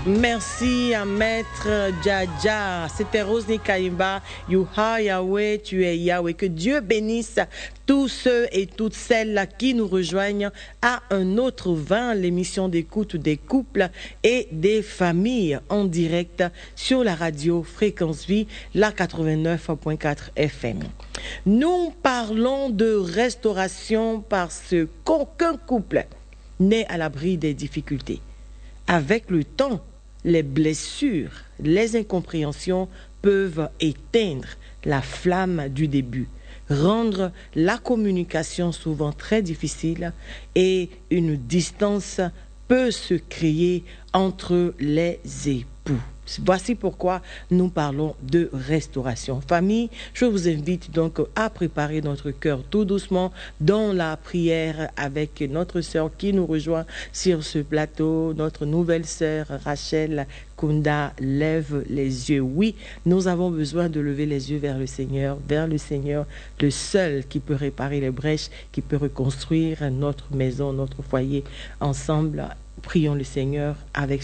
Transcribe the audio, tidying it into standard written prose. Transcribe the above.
Merci à Maître Djadja. C'était Rosny Kaimba. Yuha Yahweh, tu es Yahweh. Que Dieu bénisse tous ceux et toutes celles qui nous rejoignent à un autre vin, l'émission d'écoute des couples et des familles en direct sur la radio Fréquence Vie, la 89.4 FM. Nous parlons de restauration parce qu'aucun couple n'est à l'abri des difficultés. Avec le temps, les blessures, les incompréhensions peuvent éteindre la flamme du début, rendre la communication souvent très difficile et une distance peut se créer entre les époux. Voici pourquoi nous parlons de restauration. Famille, je vous invite donc à préparer notre cœur tout doucement dans la prière avec notre sœur qui nous rejoint sur ce plateau, notre nouvelle sœur Rachel Kunda. Lève les yeux. Oui, nous avons besoin de lever les yeux vers le Seigneur, le seul qui peut réparer les brèches, qui peut reconstruire notre maison, notre foyer. Ensemble, prions le Seigneur avec